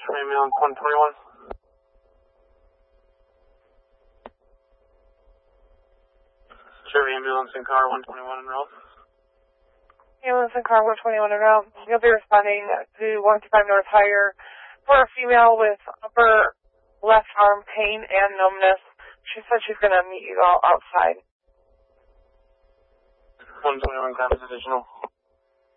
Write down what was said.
Ambulance 121. Cherry Ambulance in car 121 en route. Ambulance in car 121 en route. You'll be responding to 125 North Higher for a female with upper left arm pain and numbness. She said she's going to meet you all outside. 121 copies additional.